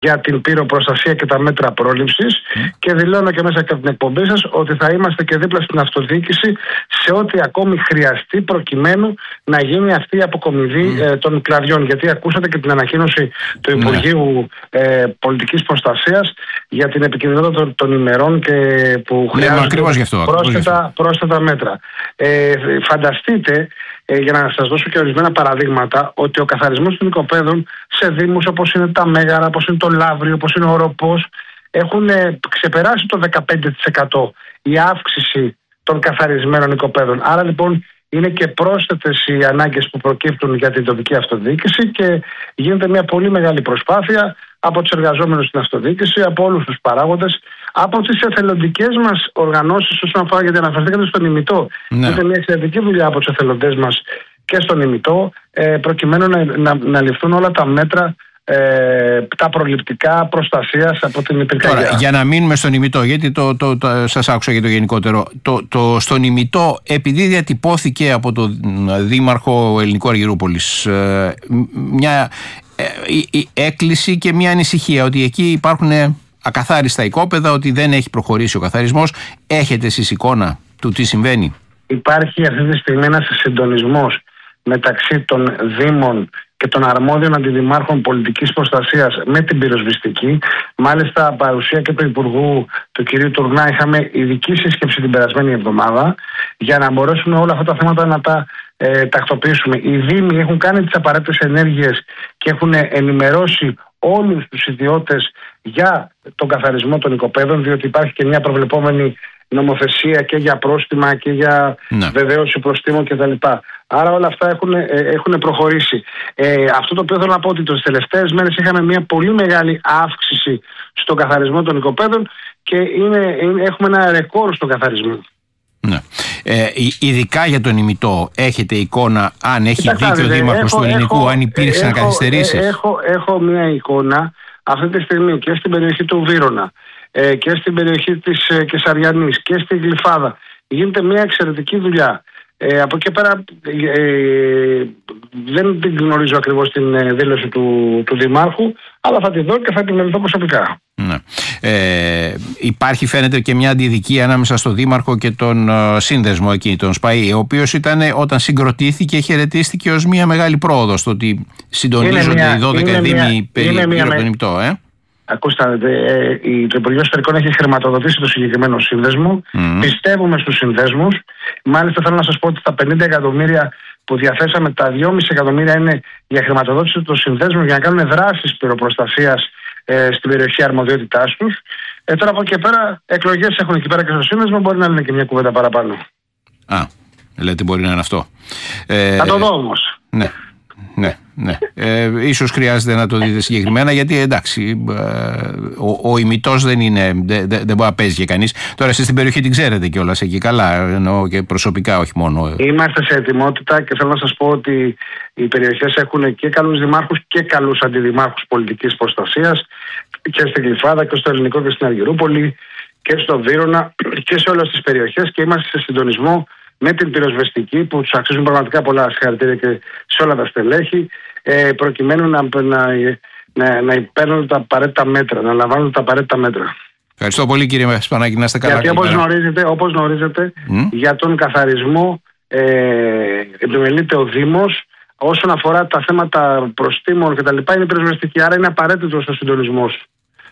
για την πυροπροστασία και τα μέτρα πρόληψης και δηλώνω και μέσα από την εκπομπή σας ότι θα είμαστε και δίπλα στην αυτοδιοίκηση σε ό,τι ακόμη χρειαστεί προκειμένου να γίνει αυτή η αποκομιδή των κλαδιών. Γιατί ακούσατε και την ανακοίνωση του Υπουργείου Πολιτικής Προστασίας για την επικινδυνότητα των ημερών και που χρειάζονται πρόσθετα μέτρα. Φανταστείτε, για να σας δώσω και ορισμένα παραδείγματα, ότι ο καθαρισμός των οικοπαίδων σε δήμους όπως είναι τα Μέγαρα, όπως είναι το Λαύριο, όπως είναι ο Οροπός, έχουν ξεπεράσει το 15% η αύξηση των καθαρισμένων οικοπαίδων. Άρα λοιπόν είναι και πρόσθετες οι ανάγκες που προκύπτουν για την τοπική αυτοδιοίκηση και γίνεται μια πολύ μεγάλη προσπάθεια από τους εργαζόμενους στην αυτοδιοίκηση, από όλους τους παράγοντες, από τις εθελοντικές μας οργανώσεις όσον αφορά, γιατί αναφερθήκατε στον ημιτό. Είναι μια εξαιρετική δουλειά από τους εθελοντές μας και στον ημιτό, προκειμένου να ληφθούν όλα τα μέτρα τα προληπτικά προστασίας από την πυρκαγιά. Τώρα, για να μείνουμε στον ημιτό, γιατί σας άκουσα για το γενικότερο. Στον ημιτό, επειδή διατυπώθηκε από τον Δήμαρχο Ελληνικού Αργυρούπολης μια έκκληση και μια ανησυχία ότι εκεί υπάρχουν ακαθάριστα οικόπεδα, ότι δεν έχει προχωρήσει ο καθαρισμός. Έχετε εσείς εικόνα του τι συμβαίνει? Υπάρχει αυτή τη στιγμή ένας συντονισμός μεταξύ των Δήμων και των αρμόδιων αντιδημάρχων πολιτικής προστασίας με την πυροσβεστική. Μάλιστα, παρουσία και του Υπουργού, του κ. Τουρνά, είχαμε ειδική σύσκεψη την περασμένη εβδομάδα για να μπορέσουμε όλα αυτά τα θέματα να τα τακτοποιήσουμε. Οι Δήμοι έχουν κάνει τις απαραίτητες ενέργειες και έχουν ενημερώσει όλους τους ιδιώτες για τον καθαρισμό των οικοπαίδων, διότι υπάρχει και μια προβλεπόμενη νομοθεσία και για πρόστιμα και για βεβαίωση προστίμων κτλ. Άρα όλα αυτά έχουν προχωρήσει. Αυτό το οποίο θέλω να πω ότι τις τελευταίες μέρες είχαμε μια πολύ μεγάλη αύξηση στον καθαρισμό των οικοπαίδων και έχουμε ένα ρεκόρ στον καθαρισμό. Ναι. Ειδικά για τον ημιτό, έχετε εικόνα αν έχει δίκιο ο Δήμαρχος του Ελληνικού, αν υπήρξαν καθυστερήσεις? Έχω μια εικόνα αυτή τη στιγμή και στην περιοχή του Βύρωνα και στην περιοχή της Κεσαριανής και στη Γλυφάδα. Γίνεται μια εξαιρετική δουλειά. Από εκεί πέρα δεν την γνωρίζω ακριβώς την δήλωση του Δημάρχου, αλλά θα τη δω και θα την μελετώ προσωπικά. Ναι. Υπάρχει, φαίνεται, και μια αντιδικία ανάμεσα στο Δήμαρχο και τον σύνδεσμο εκεί, τον ΣΠΑΗ, ο οποίος όταν συγκροτήθηκε χαιρετίστηκε ως μια μεγάλη πρόοδο στο ότι συντονίζονται οι 12 Δήμοι γύρω από τον ημιτό. Ακούστε, το Υπουργείο Εσωτερικών έχει χρηματοδοτήσει το συγκεκριμένο σύνδεσμο. Πιστεύουμε στους συνδέσμους. Μάλιστα, θέλω να σας πω ότι τα 50 εκατομμύρια που διαθέσαμε, τα 2,5 εκατομμύρια είναι για χρηματοδότηση των συνδέσμων για να κάνουν δράσεις πυροπροστασίας στην περιοχή αρμοδιότητάς τους. Τώρα από εκεί πέρα, εκλογές έχουν εκεί πέρα και στο σύνδεσμο, μπορεί να είναι και μια κουβέντα παραπάνω. Λέτε μπορεί να είναι αυτό. Θα το δω όμως. Ναι. Ίσως χρειάζεται να το δείτε συγκεκριμένα, γιατί εντάξει, ο ημιτός δεν μπορεί να παίζει και κανείς. Τώρα εσείς στην περιοχή την ξέρετε κιόλας εκεί καλά, εννοώ και προσωπικά, όχι μόνο. Είμαστε σε ετοιμότητα και θέλω να σας πω ότι οι περιοχές έχουν και καλούς δημάρχους και καλούς αντιδημάρχους πολιτικής προστασίας και στην Γλυφάδα και στο Ελληνικό και στην Αργυρούπολη και στο Βύρωνα και σε όλες τις περιοχές, και είμαστε σε συντονισμό με την πυροσβεστική που τους αξίζουν πραγματικά πολλά συγχαρητήρια και σε όλα τα στελέχη, προκειμένου να παίρνουν τα απαραίτητα μέτρα, να λαμβάνουν τα απαραίτητα μέτρα. Ευχαριστώ πολύ, κύριε Σπανάκη, να είστε καλά. Γιατί όπως γνωρίζετε για τον καθαρισμό επιμελείται ο Δήμος. Όσον αφορά τα θέματα προστίμων κτλ., είναι πυροσβεστική, άρα είναι απαραίτητος ο συντονισμός.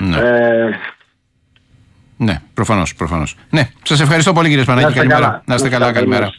Ναι, προφανώς. Ναι, σας ευχαριστώ πολύ, κύριε Σπανάκη. Καλημέρα. Να είστε καλά, καλημέρα.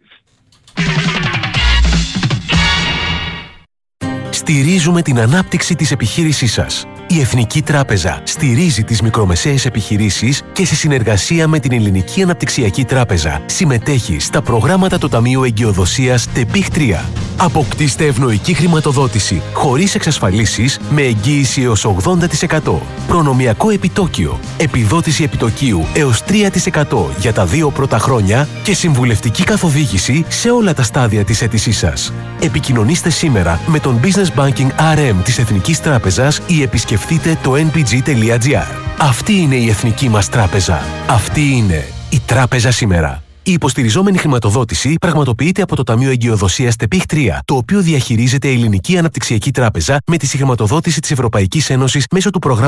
Στηρίζουμε την ανάπτυξη της επιχείρησής σας. Η Εθνική Τράπεζα στηρίζει τις μικρομεσαίες επιχειρήσεις και σε συνεργασία με την Ελληνική Αναπτυξιακή Τράπεζα συμμετέχει στα προγράμματα του Ταμείου Εγκυοδοσίας ΤΕΠΙΧ 3. Αποκτήστε ευνοϊκή χρηματοδότηση χωρίς εξασφαλίσεις με εγγύηση έως 80%. Προνομιακό επιτόκιο, επιδότηση επιτοκίου έως 3% για τα 2 πρώτα χρόνια και συμβουλευτική καθοδήγηση σε όλα τα στάδια της αίτησής σας. Επικοινωνήστε σήμερα με τον Business Banking RM της Εθνικής Τράπεζας ή επισκεφτείτε το npg.gr. Αυτή είναι η Εθνική μας Τράπεζα. Αυτή είναι η Τράπεζα σήμερα. Η υποστηριζόμενη χρηματοδότηση πραγματοποιείται από το Ταμείο Εγκυοδοσίας ΤΕΠΙΧ 3, το οποίο διαχειρίζεται η Ελληνική Αναπτυξιακή Τράπεζα με τη συγχρηματοδότηση της Ευρωπαϊκής Ένωσης μέσω του προγράμματος